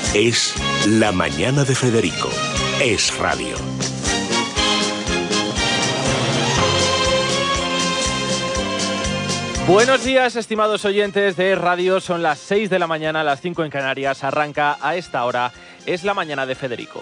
Es La Mañana de Federico. Es Radio. Buenos días, estimados oyentes de Radio. Son las 6 de la mañana, las 5 en Canarias. Arranca a esta hora. Es La Mañana de Federico.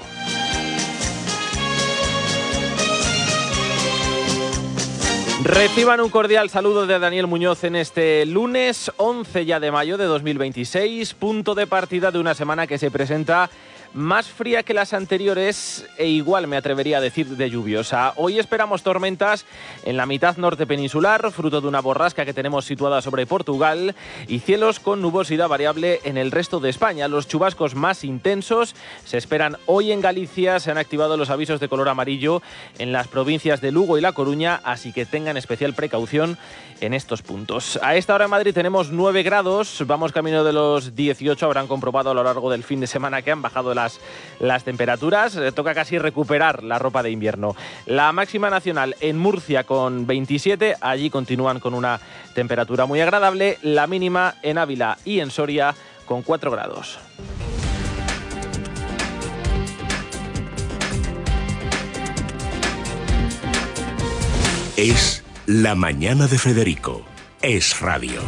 Reciban un cordial saludo de Daniel Muñoz en este lunes 11 ya de mayo de 2026, punto de partida de una semana que se presenta más fría que las anteriores e igual me atrevería a decir de lluviosa. Hoy esperamos tormentas en la mitad norte peninsular, fruto de una borrasca que tenemos situada sobre Portugal, y cielos con nubosidad variable en el resto de España. Los chubascos más intensos se esperan hoy en Galicia. Se han activado los avisos de color amarillo en las provincias de Lugo y La Coruña, así que tengan especial precaución en estos puntos. A esta hora en Madrid tenemos 9 grados, vamos camino de los 18, habrán comprobado a lo largo del fin de semana que han bajado las temperaturas, toca casi recuperar la ropa de invierno. La máxima nacional en Murcia con 27, allí continúan con una temperatura muy agradable, la mínima en Ávila y en Soria con 4 grados. Es La Mañana de Federico. Es Radio.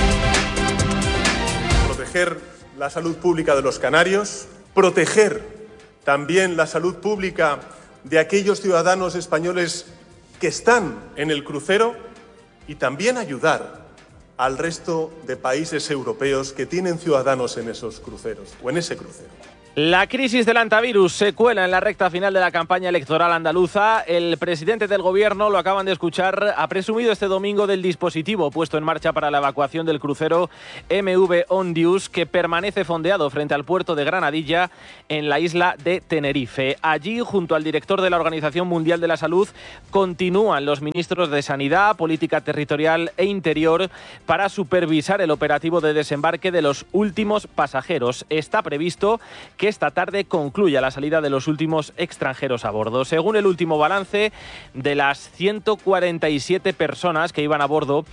Proteger la salud pública de los canarios, proteger también la salud pública de aquellos ciudadanos españoles que están en el crucero y también ayudar al resto de países europeos que tienen ciudadanos en esos cruceros o en ese crucero. La crisis del antivirus se cuela en la recta final de la campaña electoral andaluza. El presidente del gobierno, lo acaban de escuchar, ha presumido este domingo del dispositivo puesto en marcha para la evacuación del crucero MV Ondius, que permanece fondeado frente al puerto de Granadilla en la isla de Tenerife. Allí, junto al director de la Organización Mundial de la Salud, continúan los ministros de Sanidad, Política Territorial e Interior para supervisar el operativo de desembarque de los últimos pasajeros. Está previsto que esta tarde concluya la salida de los últimos extranjeros a bordo. Según el último balance, de las 147 personas que iban a bordo,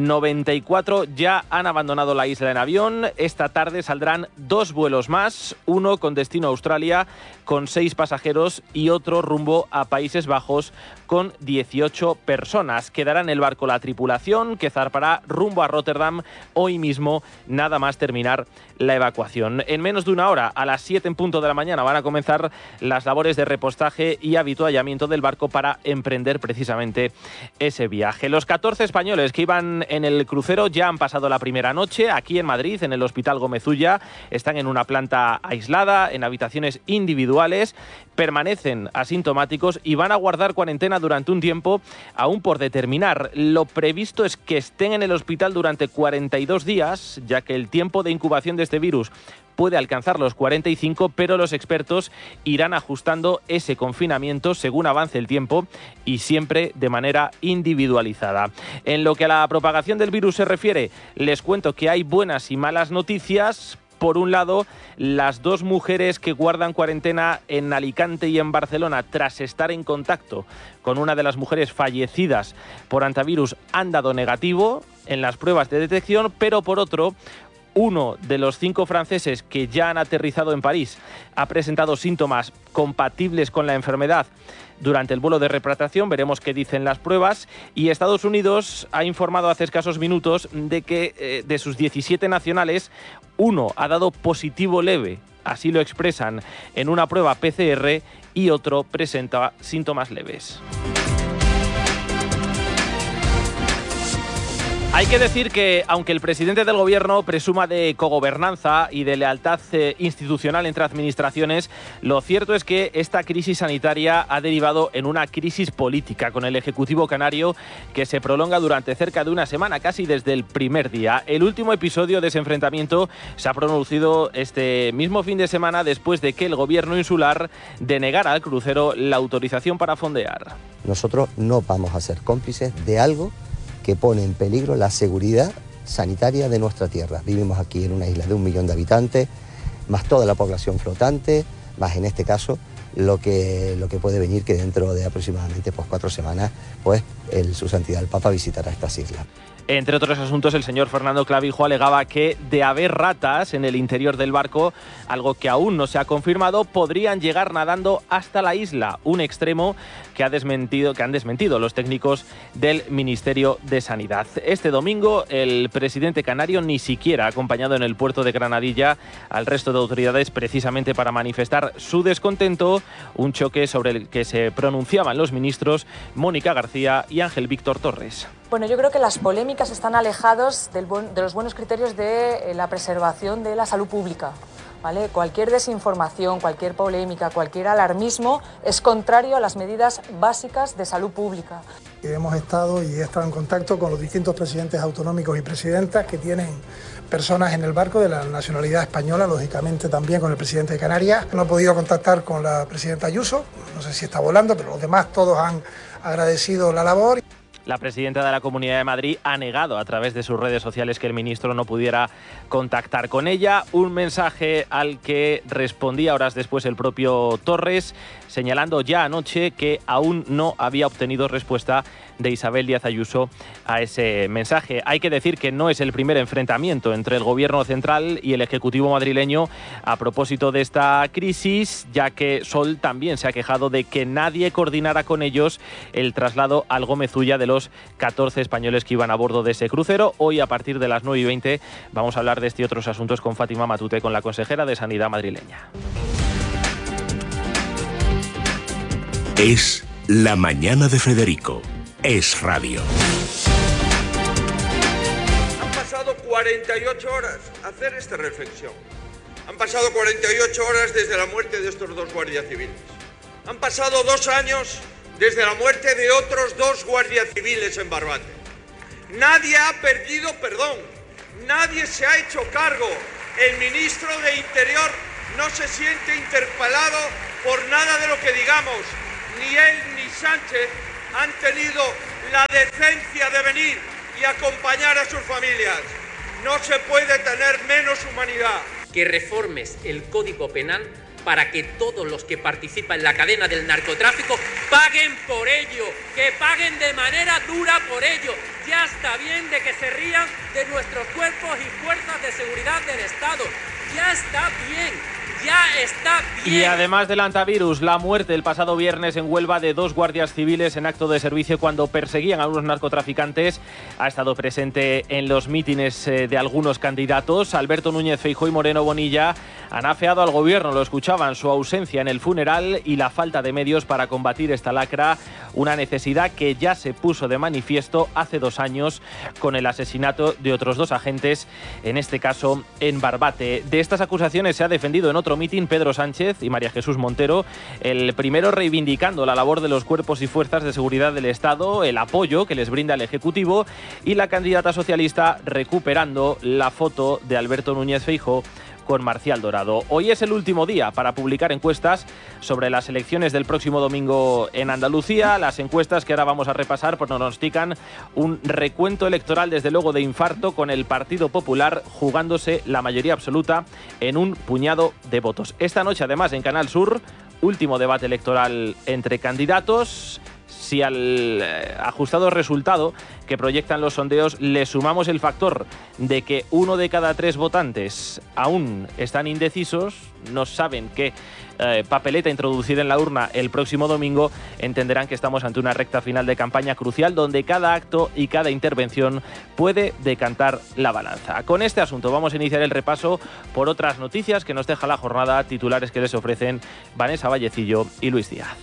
94 ya han abandonado la isla en avión. Esta tarde saldrán 2 vuelos más, uno con destino a Australia con 6 pasajeros y otro rumbo a Países Bajos con 18 personas. Quedará en el barco la tripulación, que zarpará rumbo a Rotterdam hoy mismo, nada más terminar la evacuación. En menos de una hora, a las 7 en punto de la mañana, van a comenzar las labores de repostaje y avituallamiento del barco para emprender precisamente ese viaje. Los 14 españoles que iban en el crucero ya han pasado la primera noche aquí en Madrid, en el Hospital Gómez Ulla. Están en una planta aislada, en habitaciones individuales, permanecen asintomáticos y van a guardar cuarentena durante un tiempo aún por determinar. Lo previsto es que estén en el hospital durante 42 días, ya que el tiempo de incubación de este virus puede alcanzar los 45, pero los expertos irán ajustando ese confinamiento según avance el tiempo y siempre de manera individualizada. En lo que a la propagación del virus se refiere, les cuento que hay buenas y malas noticias. Por un lado, las 2 mujeres que guardan cuarentena en Alicante y en Barcelona tras estar en contacto con una de las mujeres fallecidas por antivirus han dado negativo en las pruebas de detección, pero por otro, uno de los 5 franceses que ya han aterrizado en París ha presentado síntomas compatibles con la enfermedad durante el vuelo de repatriación. Veremos qué dicen las pruebas. Y Estados Unidos ha informado hace escasos minutos de que de sus 17 nacionales, uno ha dado positivo leve, así lo expresan en una prueba PCR, y otro presenta síntomas leves. Hay que decir que, aunque el presidente del gobierno presuma de cogobernanza y de lealtad institucional entre administraciones, lo cierto es que esta crisis sanitaria ha derivado en una crisis política con el Ejecutivo canario que se prolonga durante cerca de una semana, casi desde el primer día. El último episodio de ese enfrentamiento se ha producido este mismo fin de semana después de que el gobierno insular denegara al crucero la autorización para fondear. Nosotros no vamos a ser cómplices de algo que pone en peligro la seguridad sanitaria de nuestra tierra. Vivimos aquí en una isla de 1 millón de habitantes, más toda la población flotante, más en este caso lo que puede venir, que dentro de aproximadamente 4 semanas pues su santidad el Papa visitará estas islas. Entre otros asuntos, el señor Fernando Clavijo alegaba que, de haber ratas en el interior del barco, algo que aún no se ha confirmado, podrían llegar nadando hasta la isla, un extremo que han desmentido los técnicos del Ministerio de Sanidad. Este domingo, el presidente canario ni siquiera ha acompañado en el puerto de Granadilla al resto de autoridades precisamente para manifestar su descontento, un choque sobre el que se pronunciaban los ministros Mónica García y Ángel Víctor Torres. Bueno, yo creo que las polémicas están alejados de los buenos criterios de la preservación de la salud pública, ¿vale? Cualquier desinformación, cualquier polémica, cualquier alarmismo es contrario a las medidas básicas de salud pública. Hemos estado y he estado en contacto con los distintos presidentes autonómicos y presidentas que tienen personas en el barco de la nacionalidad española, lógicamente también con el presidente de Canarias. No he podido contactar con la presidenta Ayuso, no sé si está volando, pero los demás todos han agradecido la labor. La presidenta de la Comunidad de Madrid ha negado a través de sus redes sociales que el ministro no pudiera contactar con ella. Un mensaje al que respondía horas después el propio Torres, señalando ya anoche que aún no había obtenido respuesta de Isabel Díaz Ayuso a ese mensaje. Hay que decir que no es el primer enfrentamiento entre el Gobierno central y el Ejecutivo madrileño a propósito de esta crisis, ya que Sol también se ha quejado de que nadie coordinara con ellos el traslado al Gómez Ulla de los 14 españoles que iban a bordo de ese crucero. Hoy, a partir de las 9:20, vamos a hablar de este y otros asuntos con Fátima Matute, con la consejera de Sanidad madrileña. Es la mañana de Federico. Es radio. Han pasado 48 horas a hacer esta reflexión. Han pasado 48 horas desde la muerte de estos 2 guardias civiles. Han pasado 2 años desde la muerte de otros 2 guardias civiles en Barbate. Nadie ha perdido perdón. Nadie se ha hecho cargo. El ministro de Interior no se siente interpelado por nada de lo que digamos. Ni él ni Sánchez han tenido la decencia de venir y acompañar a sus familias. No se puede tener menos humanidad. Que reformes el Código Penal para que todos los que participan en la cadena del narcotráfico paguen por ello, que paguen de manera dura por ello. Ya está bien de que se rían de nuestros cuerpos y fuerzas de seguridad del Estado. Ya está bien. Ya está bien. Y además del antivirus, la muerte el pasado viernes en Huelva de 2 guardias civiles en acto de servicio cuando perseguían a unos narcotraficantes ha estado presente en los mítines de algunos candidatos. Alberto Núñez Feijóo y Moreno Bonilla han afeado al gobierno, lo escuchaban, su ausencia en el funeral y la falta de medios para combatir esta lacra, una necesidad que ya se puso de manifiesto hace 2 años con el asesinato de otros 2 agentes, en este caso en Barbate. De estas acusaciones se ha defendido en otro mitin Pedro Sánchez y María Jesús Montero, el primero reivindicando la labor de los cuerpos y fuerzas de seguridad del Estado, el apoyo que les brinda el Ejecutivo, y la candidata socialista recuperando la foto de Alberto Núñez Feijóo con Marcial Dorado. Hoy es el último día para publicar encuestas sobre las elecciones del próximo domingo en Andalucía. Las encuestas que ahora vamos a repasar pronostican un recuento electoral desde luego de infarto, con el Partido Popular jugándose la mayoría absoluta en un puñado de votos. Esta noche además en Canal Sur, último debate electoral entre candidatos. Si al ajustado resultado que proyectan los sondeos le sumamos el factor de que 1 de cada 3 votantes aún están indecisos, no saben qué papeleta introducir en la urna el próximo domingo, entenderán que estamos ante una recta final de campaña crucial donde cada acto y cada intervención puede decantar la balanza. Con este asunto vamos a iniciar el repaso por otras noticias que nos deja la jornada, titulares que les ofrecen Vanessa Vallecillo y Luis Díaz.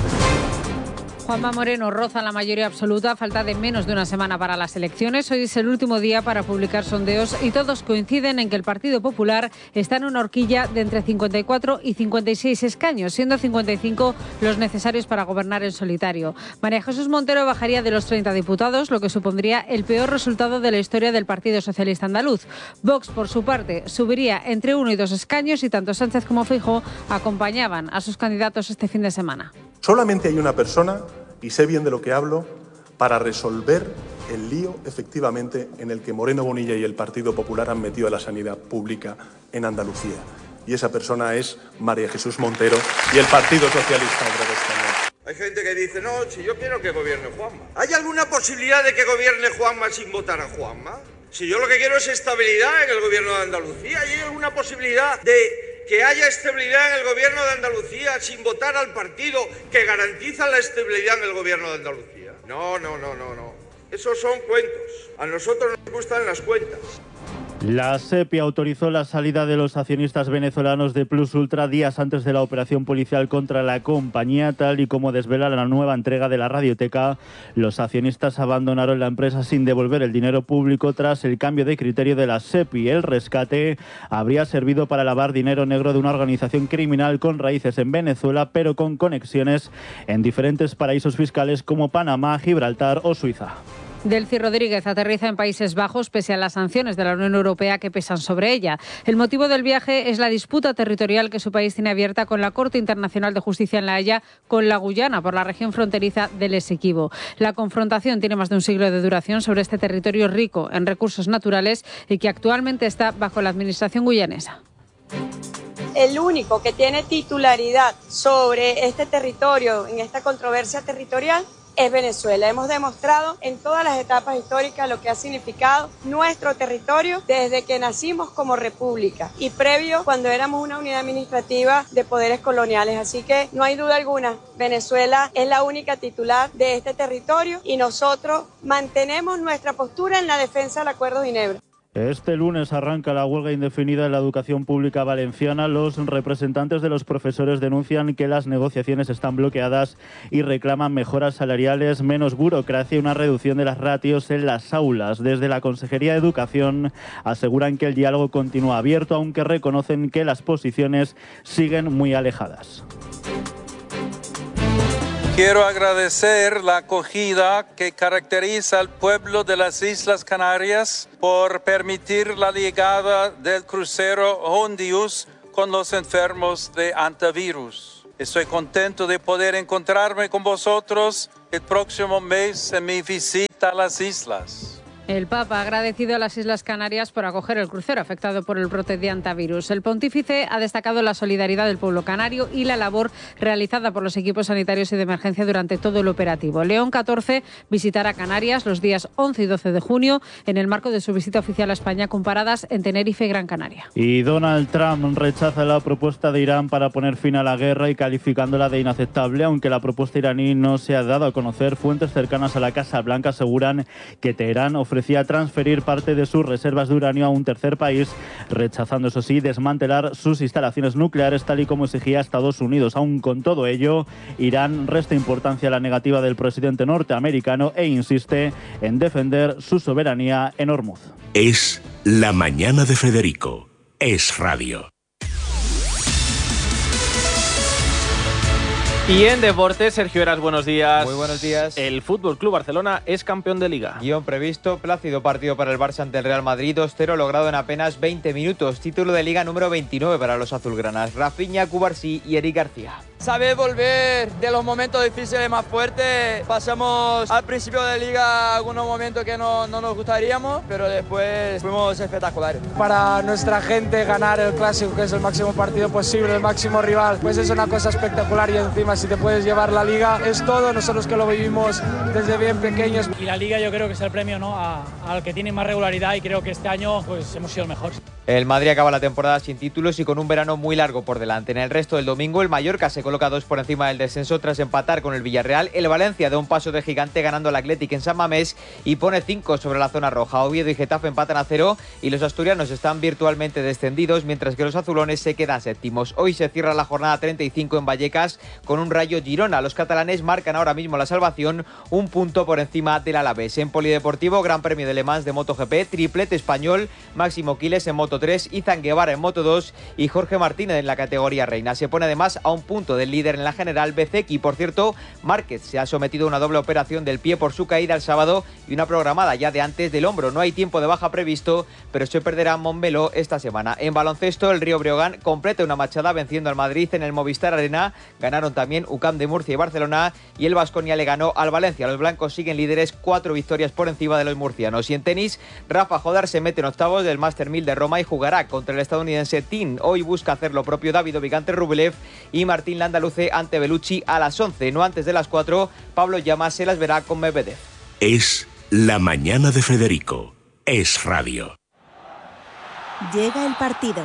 Juanma Moreno roza la mayoría absoluta a falta de menos de una semana para las elecciones. Hoy es el último día para publicar sondeos y todos coinciden en que el Partido Popular está en una horquilla de entre 54 y 56 escaños, siendo 55 los necesarios para gobernar en solitario. María Jesús Montero bajaría de los 30 diputados, lo que supondría el peor resultado de la historia del Partido Socialista Andaluz. Vox, por su parte, subiría entre 1 y 2 escaños y tanto Sánchez como Feijóo acompañaban a sus candidatos este fin de semana. Solamente hay una persona, y sé bien de lo que hablo, para resolver el lío, efectivamente, en el que Moreno Bonilla y el Partido Popular han metido a la sanidad pública en Andalucía. y esa persona es María Jesús Montero y el Partido Socialista Obrero Español. Hay gente que dice, no, si yo quiero que gobierne Juanma. ¿Hay alguna posibilidad de que gobierne Juanma sin votar a Juanma? Si yo lo que quiero es estabilidad en el gobierno de Andalucía, ¿hay alguna posibilidad de que haya estabilidad en el gobierno de Andalucía sin votar al partido que garantiza la estabilidad en el gobierno de Andalucía? No. Esos son cuentos. A nosotros nos gustan las cuentas. La SEPI autorizó la salida de los accionistas venezolanos de Plus Ultra días antes de la operación policial contra la compañía, tal y como desvela la nueva entrega de la radioteca. Los accionistas abandonaron la empresa sin devolver el dinero público tras el cambio de criterio de la SEPI. El rescate habría servido para lavar dinero negro de una organización criminal con raíces en Venezuela, pero con conexiones en diferentes paraísos fiscales como Panamá, Gibraltar o Suiza. Delcy Rodríguez aterriza en Países Bajos pese a las sanciones de la Unión Europea que pesan sobre ella. El motivo del viaje es la disputa territorial que su país tiene abierta con la Corte Internacional de Justicia en La Haya con la Guyana por la región fronteriza del Esequibo. La confrontación tiene más de un siglo de duración sobre este territorio rico en recursos naturales y que actualmente está bajo la administración guyanesa. El único que tiene titularidad sobre este territorio, en esta controversia territorial, es Venezuela. Hemos demostrado en todas las etapas históricas lo que ha significado nuestro territorio desde que nacimos como república y previo cuando éramos una unidad administrativa de poderes coloniales. Así que no hay duda alguna, Venezuela es la única titular de este territorio y nosotros mantenemos nuestra postura en la defensa del Acuerdo de Ginebra. Este lunes arranca la huelga indefinida en la educación pública valenciana. Los representantes de los profesores denuncian que las negociaciones están bloqueadas y reclaman mejoras salariales, menos burocracia y una reducción de las ratios en las aulas. Desde la Consejería de Educación aseguran que el diálogo continúa abierto, aunque reconocen que las posiciones siguen muy alejadas. Quiero agradecer la acogida que caracteriza al pueblo de las Islas Canarias por permitir la llegada del crucero Hondius con los enfermos de antivirus. Estoy contento de poder encontrarme con vosotros el próximo mes en mi visita a las islas. El Papa ha agradecido a las Islas Canarias por acoger el crucero afectado por el brote de antivirus. El pontífice ha destacado la solidaridad del pueblo canario y la labor realizada por los equipos sanitarios y de emergencia durante todo el operativo. León XIV visitará Canarias los días 11 y 12 de junio en el marco de su visita oficial a España con paradas en Tenerife y Gran Canaria. Y Donald Trump rechaza la propuesta de Irán para poner fin a la guerra y calificándola de inaceptable, aunque la propuesta iraní no se ha dado a conocer. Fuentes cercanas a la Casa Blanca aseguran que Teherán ofrecía transferir parte de sus reservas de uranio a un tercer país, rechazando, eso sí, desmantelar sus instalaciones nucleares, tal y como exigía Estados Unidos. Aún con todo ello, Irán resta importancia a la negativa del presidente norteamericano e insiste en defender su soberanía en Hormuz. Es La Mañana de Federico. Es Radio. Y en deportes, Sergio Heras, buenos días. Muy buenos días. El Fútbol Club Barcelona es campeón de Liga. Guión previsto, plácido partido para el Barça ante el Real Madrid, 2-0 logrado en apenas 20 minutos. Título de Liga número 29 para los azulgranas. Rafinha, Cubarsí y Eric García. Saber volver de los momentos difíciles más fuertes. Pasamos al principio de Liga algunos momentos que no nos gustaríamos, pero después fuimos espectaculares. Para nuestra gente ganar el Clásico, que es el máximo partido posible, el máximo rival, pues es una cosa espectacular y encima si te puedes llevar la Liga es todo. Nosotros que lo vivimos desde bien pequeños. Y la Liga yo creo que es el premio, ¿no?, al que tiene más regularidad y creo que este año pues hemos sido el mejor. El Madrid acaba la temporada sin títulos y con un verano muy largo por delante. En el resto del domingo, el Mallorca se coloca 2 por encima del descenso tras empatar con el Villarreal. El Valencia da un paso de gigante ganando al Athletic en San Mamés y pone 5 sobre la zona roja. Oviedo y Getafe empatan a 0 y los asturianos están virtualmente descendidos, mientras que los azulones se quedan séptimos. Hoy se cierra la jornada 35 en Vallecas con un Rayo Girona. Los catalanes marcan ahora mismo la salvación, un punto por encima del Alavés. En polideportivo, Gran Premio de Le Mans de MotoGP, triplete español, Máximo Quiles en Moto3, Izan Guevara en Moto2 y Jorge Martínez en la categoría reina. Se pone además a un punto punto del líder en la general, Bezzecchi. Por cierto, Márquez se ha sometido a una doble operación del pie por su caída el sábado y una programada ya de antes del hombro. No hay tiempo de baja previsto, pero se perderá Montmeló esta semana. En baloncesto, el Río Breogán completa una machada venciendo al Madrid en el Movistar Arena. Ganaron también UCAM de Murcia y Barcelona, y el Baskonia le ganó al Valencia. Los blancos siguen líderes, 4 victorias por encima de los murcianos. Y en tenis, Rafa Jodar se mete en octavos del Master 1000 de Roma y jugará contra el estadounidense Tim. Hoy busca hacer lo propio David Oviga ante Rublev y Martín Landaluce ante Bellucci a las 11. No antes de las 4, Pablo Llama se las verá con Medvedev. Es la mañana de Federico. Es radio. Llega el partido.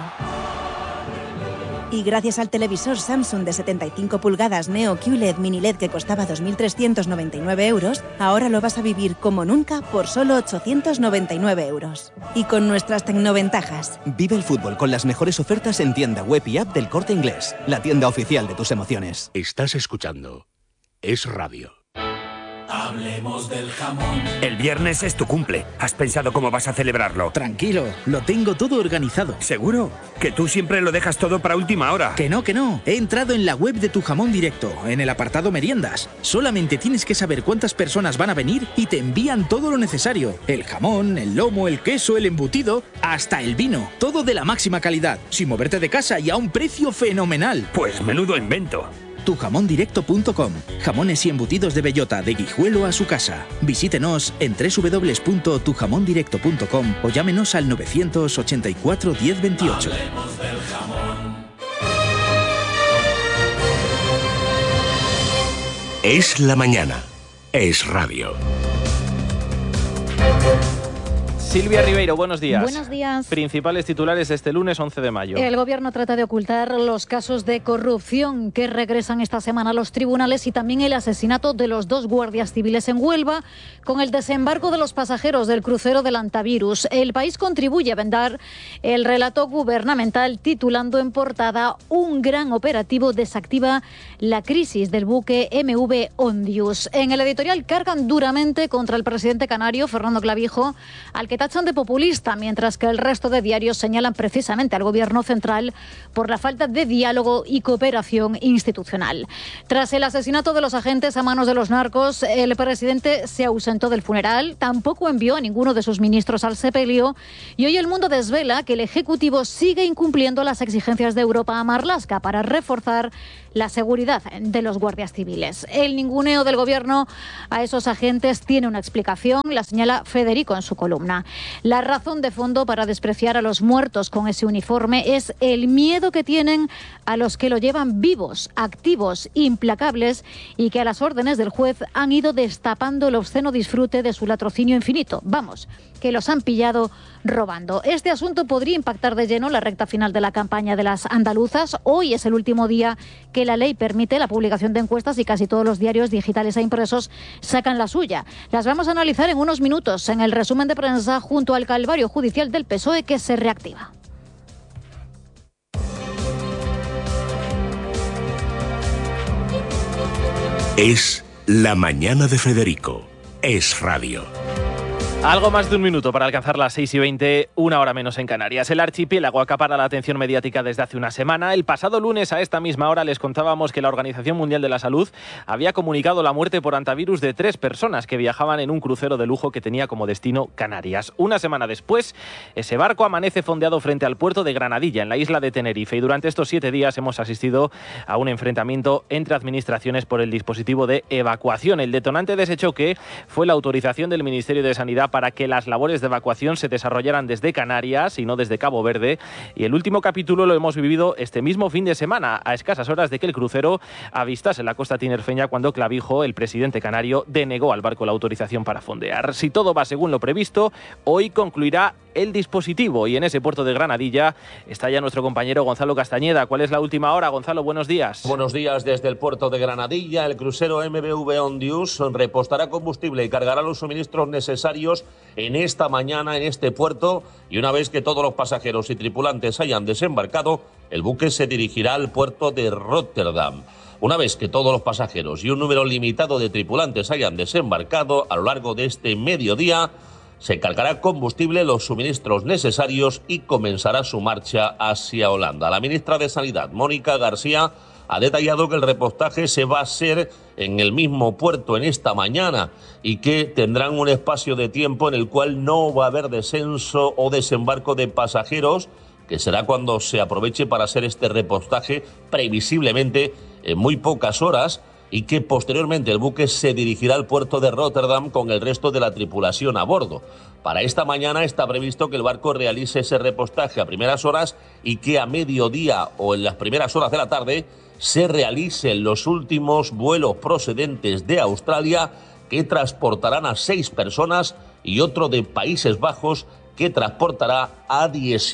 Y gracias al televisor Samsung de 75 pulgadas Neo QLED Mini LED que costaba 2.399 euros, ahora lo vas a vivir como nunca por solo 899 euros. Y con nuestras tecnoventajas. Vive el fútbol con las mejores ofertas en tienda web y app del Corte Inglés, la tienda oficial de tus emociones. Estás escuchando Es Radio. Hablemos del jamón. El viernes es tu cumple. ¿Has pensado cómo vas a celebrarlo? Tranquilo, lo tengo todo organizado. ¿Seguro? Que tú siempre lo dejas todo para última hora. Que no. He entrado en la web de Tu Jamón Directo, en el apartado meriendas. Solamente tienes que saber cuántas personas van a venir y te envían todo lo necesario. El jamón, el lomo, el queso, el embutido, hasta el vino. Todo de la máxima calidad, sin moverte de casa y a un precio fenomenal. Pues menudo invento. Tujamondirecto.com. Jamones y embutidos de bellota, de Guijuelo a su casa. Visítenos en www.tujamondirecto.com o llámenos al 984 1028. Hablemos del jamón. Es la mañana. Es radio. Silvia Ribeiro, buenos días. Buenos días. Principales titulares de este lunes 11 de mayo. El Gobierno trata de ocultar los casos de corrupción que regresan esta semana a los tribunales y también el asesinato de los 2 guardias civiles en Huelva con el desembarco de los pasajeros del crucero del Antavirus. El País contribuye a vendar el relato gubernamental titulando en portada: un gran operativo desactiva la crisis del buque MV Ondius. En el editorial cargan duramente contra el presidente canario, Fernando Clavijo, al que tachan de populista, mientras que el resto de diarios señalan precisamente al Gobierno central por la falta de diálogo y cooperación institucional. Tras el asesinato de los agentes a manos de los narcos, el presidente se ausentó del funeral, tampoco envió a ninguno de sus ministros al sepelio, y hoy El Mundo desvela que el Ejecutivo sigue incumpliendo las exigencias de Europa a Marlaska para reforzar la seguridad de los guardias civiles. El ninguneo del Gobierno a esos agentes tiene una explicación, la señala Federico en su columna. La razón de fondo para despreciar a los muertos con ese uniforme es el miedo que tienen a los que lo llevan vivos, activos, implacables, y que a las órdenes del juez han ido destapando el obsceno disfrute de su latrocinio infinito. Vamos, que los han pillado robando. Este asunto podría impactar de lleno la recta final de la campaña de las andaluzas. Hoy es el último día que la ley permite la publicación de encuestas y casi todos los diarios digitales e impresos sacan la suya. Las vamos a analizar en unos minutos en el resumen de prensa junto al calvario judicial del PSOE que se reactiva. Es la mañana de Federico. Es radio. Algo más de un minuto para alcanzar las 6:20, una hora menos en Canarias. El archipiélago acapara la atención mediática desde hace una semana. El pasado lunes a esta misma hora les contábamos que la Organización Mundial de la Salud había comunicado la muerte por antivirus de 3 personas que viajaban en un crucero de lujo que tenía como destino Canarias. Una semana después, ese barco amanece fondeado frente al puerto de Granadilla, en la isla de Tenerife, y durante estos 7 días hemos asistido a un enfrentamiento entre administraciones por el dispositivo de evacuación. El detonante de ese choque fue la autorización del Ministerio de Sanidad para que las labores de evacuación se desarrollaran desde Canarias y no desde Cabo Verde. Y el último capítulo lo hemos vivido este mismo fin de semana, a escasas horas de que el crucero avistase la costa tinerfeña, cuando Clavijo, el presidente canario, denegó al barco la autorización para fondear. Si todo va según lo previsto, hoy concluirá el dispositivo y en ese puerto de Granadilla está ya nuestro compañero Gonzalo Castañeda. ¿Cuál es la última hora, Gonzalo? Buenos días. Buenos días desde el puerto de Granadilla. El crucero MV Ondius repostará combustible y cargará los suministros necesarios en esta mañana en este puerto, y una vez que todos los pasajeros y tripulantes hayan desembarcado, el buque se dirigirá al puerto de Róterdam. Una vez que todos los pasajeros y un número limitado de tripulantes hayan desembarcado, a lo largo de este mediodía se cargará combustible, los suministros necesarios y comenzará su marcha hacia Holanda. La ministra de Sanidad, Mónica García, ha detallado que el repostaje se va a hacer en el mismo puerto en esta mañana y que tendrán un espacio de tiempo en el cual no va a haber descenso o desembarco de pasajeros, que será cuando se aproveche para hacer este repostaje previsiblemente en muy pocas horas, y que posteriormente el buque se dirigirá al puerto de Rotterdam con el resto de la tripulación a bordo. Para esta mañana está previsto que el barco realice ese repostaje a primeras horas y que a mediodía o en las primeras horas de la tarde se realicen los últimos vuelos procedentes de Australia, que transportarán a 6 personas, y otro de Países Bajos que transportará a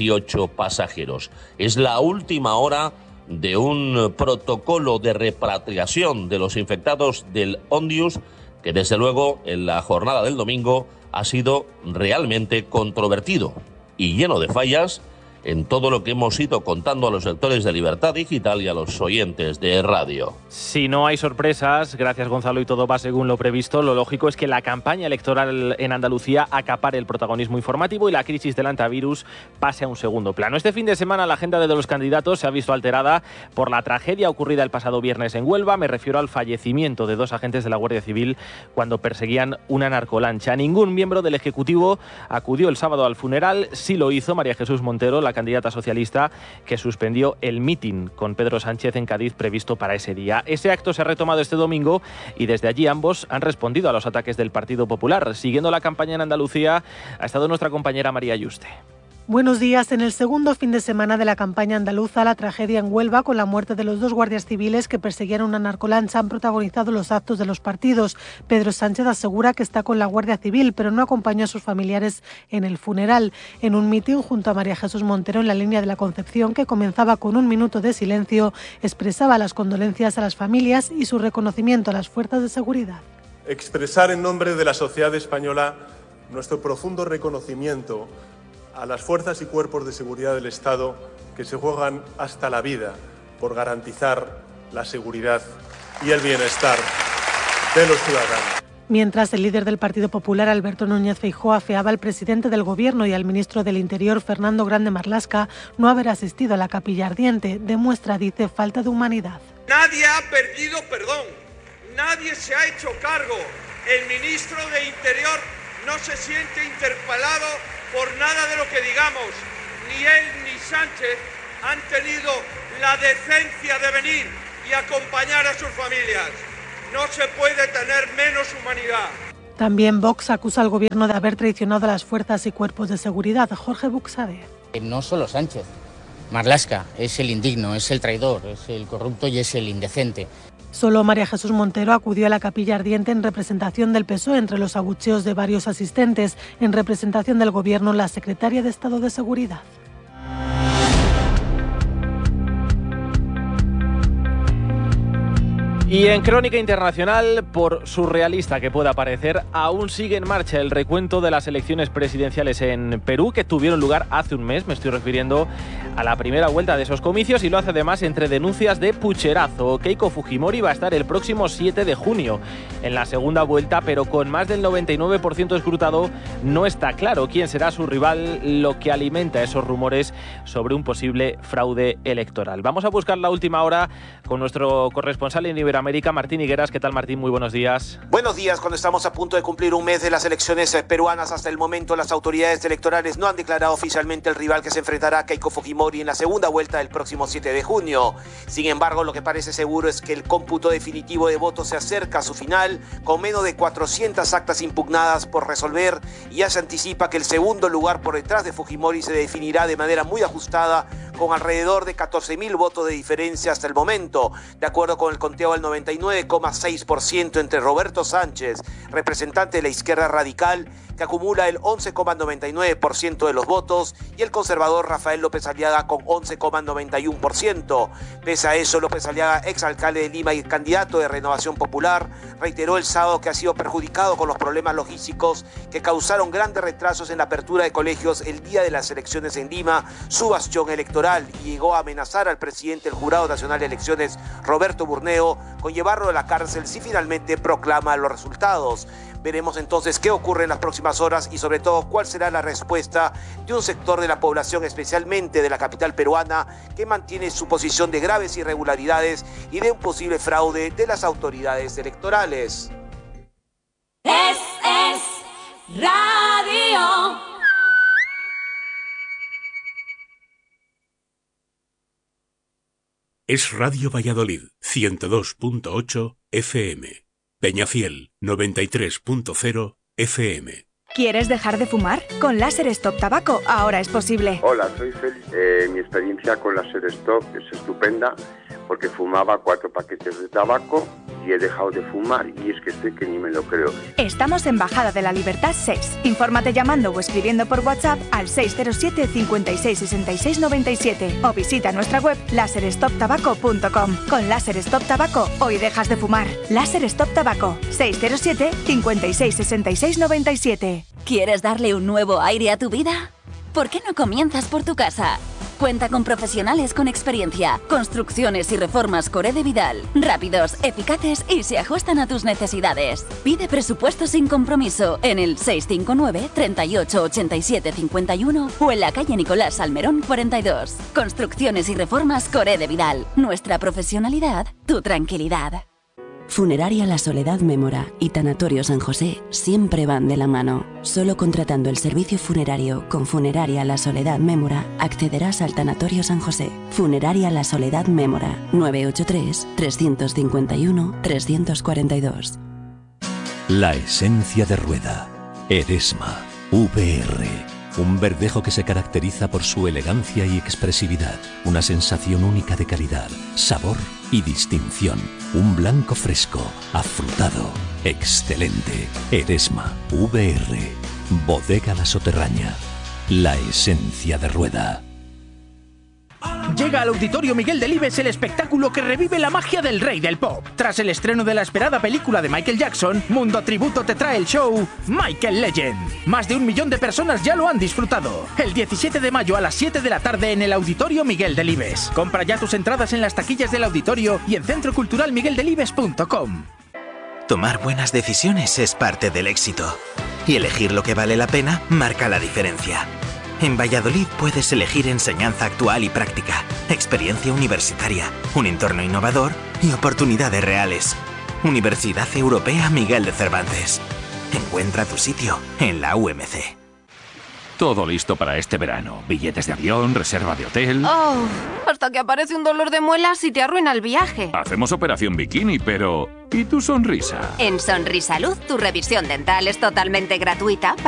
18 pasajeros. Es la última hora de un protocolo de repatriación de los infectados del Ondius, que desde luego en la jornada del domingo ha sido realmente controvertido y lleno de fallas en todo lo que hemos ido contando a los lectores de Libertad Digital y a los oyentes de radio. Si no hay sorpresas, gracias Gonzalo, y todo va según lo previsto, lo lógico es que la campaña electoral en Andalucía acapare el protagonismo informativo y la crisis del antivirus pase a un segundo plano. Este fin de semana la agenda de los candidatos se ha visto alterada por la tragedia ocurrida el pasado viernes en Huelva. Me refiero al fallecimiento de 2 agentes de la Guardia Civil cuando perseguían una narcolancha. Ningún miembro del Ejecutivo acudió el sábado al funeral. Sí lo hizo María Jesús Montero, la candidata socialista, que suspendió el mitin con Pedro Sánchez en Cádiz previsto para ese día. Ese acto se ha retomado este domingo y desde allí ambos han respondido a los ataques del Partido Popular. Siguiendo la campaña en Andalucía ha estado nuestra compañera María Yuste. Buenos días. En el segundo fin de semana de la campaña andaluza, la tragedia en Huelva con la muerte de los 2 guardias civiles que perseguían una narcolancha han protagonizado los actos de los partidos. Pedro Sánchez asegura que está con la Guardia Civil, pero no acompañó a sus familiares en el funeral. En un mitin junto a María Jesús Montero en la línea de la Concepción, que comenzaba con 1 minuto de silencio, expresaba las condolencias a las familias y su reconocimiento a las fuerzas de seguridad. Expresar en nombre de la sociedad española nuestro profundo reconocimiento a las fuerzas y cuerpos de seguridad del Estado que se juegan hasta la vida por garantizar la seguridad y el bienestar de los ciudadanos. Mientras el líder del Partido Popular, Alberto Núñez Feijóo, afeaba al presidente del Gobierno y al ministro del Interior, Fernando Grande Marlaska, no haber asistido a la capilla ardiente demuestra, dice, falta de humanidad. Nadie ha perdido perdón, nadie se ha hecho cargo. El ministro de Interior no se siente interpelado por nada de lo que digamos. Ni él ni Sánchez han tenido la decencia de venir y acompañar a sus familias. No se puede tener menos humanidad. También Vox acusa al Gobierno de haber traicionado a las fuerzas y cuerpos de seguridad. Jorge Buxade. No solo Sánchez, Marlaska es el indigno, es el traidor, es el corrupto y es el indecente. Solo María Jesús Montero acudió a la capilla ardiente en representación del PSOE entre los abucheos de varios asistentes. En representación del Gobierno, la secretaria de Estado de Seguridad. Y en Crónica Internacional, por surrealista que pueda parecer, aún sigue en marcha el recuento de las elecciones presidenciales en Perú, que tuvieron lugar hace un mes. Me estoy refiriendo a la primera vuelta de esos comicios, y lo hace además entre denuncias de pucherazo. Keiko Fujimori va a estar el próximo 7 de junio en la segunda vuelta, pero con más del 99% escrutado no está claro quién será su rival, lo que alimenta esos rumores sobre un posible fraude electoral. Vamos a buscar la última hora con nuestro corresponsal en Iberoamérica, Martín Higueras. ¿Qué tal, Martín? Muy buenos días. Buenos días. Cuando estamos a punto de cumplir un mes de las elecciones peruanas, hasta el momento las autoridades electorales no han declarado oficialmente el rival que se enfrentará a Keiko Fujimori en la segunda vuelta del próximo 7 de junio. Sin embargo, lo que parece seguro es que el cómputo definitivo de votos se acerca a su final, con menos de 400 actas impugnadas por resolver, y ya se anticipa que el segundo lugar por detrás de Fujimori se definirá de manera muy ajustada, con alrededor de 14.000 votos de diferencia hasta el momento, de acuerdo con el conteo del 99,6% entre Roberto Sánchez, representante de la izquierda radical, que acumula el 11,99% de los votos, y el conservador Rafael López Aliaga con 11,91%. Pese a eso, López Aliaga, exalcalde de Lima y candidato de Renovación Popular, reiteró el sábado que ha sido perjudicado con los problemas logísticos que causaron grandes retrasos en la apertura de colegios el día de las elecciones en Lima, su bastión electoral, y llegó a amenazar al presidente del Jurado Nacional de Elecciones, Roberto Burneo, con llevarlo a la cárcel si finalmente proclama los resultados. Veremos entonces qué ocurre en las próximas horas y sobre todo cuál será la respuesta de un sector de la población, especialmente de la capital peruana, que mantiene su posición de graves irregularidades y de un posible fraude de las autoridades electorales. Es Radio. Es Radio Valladolid, 102.8 FM. Peñafiel, 93.0 FM. ¿Quieres dejar de fumar? Con Láser Stop Tabaco ahora es posible. Hola, soy Félix. Mi experiencia con Láser Stop es estupenda porque fumaba 4 paquetes de tabaco y he dejado de fumar y es que estoy que ni me lo creo. Estamos en Bajada de la Libertad 6. Infórmate llamando o escribiendo por WhatsApp al 607 56 66 97 o visita nuestra web laserstoptabaco.com. Con Láser Stop Tabaco hoy dejas de fumar. Láser Stop Tabaco 607 56 66 97. ¿Quieres darle un nuevo aire a tu vida? ¿Por qué no comienzas por tu casa? Cuenta con profesionales con experiencia, construcciones y reformas Coré de Vidal, rápidos, eficaces y se ajustan a tus necesidades. Pide presupuesto sin compromiso en el 659 38 87 51 o en la calle Nicolás Salmerón 42. Construcciones y reformas Coré de Vidal. Nuestra profesionalidad, tu tranquilidad. Funeraria La Soledad Mémora y Tanatorio San José siempre van de la mano. Solo contratando el servicio funerario con Funeraria La Soledad Mémora accederás al Tanatorio San José. Funeraria La Soledad Mémora, 983 351 342. La esencia de Rueda. Eresma. VR. Un verdejo que se caracteriza por su elegancia y expresividad. Una sensación única de calidad, sabor y distinción. Un blanco fresco, afrutado, excelente. Eresma. VR. Bodega La Soterraña. La esencia de Rueda. Llega al Auditorio Miguel Delibes el espectáculo que revive la magia del rey del pop. Tras el estreno de la esperada película de Michael Jackson, Mundo Tributo te trae el show Michael Legend. Más de 1 millón de personas ya lo han disfrutado. El 17 de mayo a las 7 de la tarde en el Auditorio Miguel Delibes. Compra ya tus entradas en las taquillas del auditorio y en centroculturalmigueldelibes.com. Tomar buenas decisiones es parte del éxito. Y elegir lo que vale la pena marca la diferencia. En Valladolid puedes elegir enseñanza actual y práctica, experiencia universitaria, un entorno innovador y oportunidades reales. Universidad Europea Miguel de Cervantes. Encuentra tu sitio en la UMC. Todo listo para este verano. Billetes de avión, reserva de hotel... Oh, hasta que aparece un dolor de muelas y te arruina el viaje. Hacemos operación bikini, pero... ¿y tu sonrisa? En Sonrisalud, tu revisión dental es totalmente gratuita.